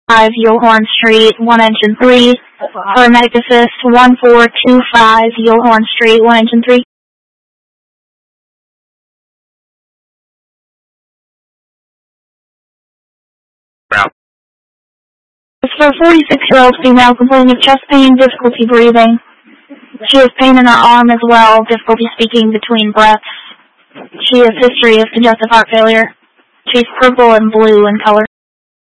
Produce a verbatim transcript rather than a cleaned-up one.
five Yulhorn Street, one engine three. Paramedic assist one four two five Yulhorn Street, one engine three. Route. It's for a forty-six-year-old female complaining of chest pain, difficulty breathing. She has pain in her arm as well, difficulty speaking between breaths. She has history of congestive heart failure. She's purple and blue in color.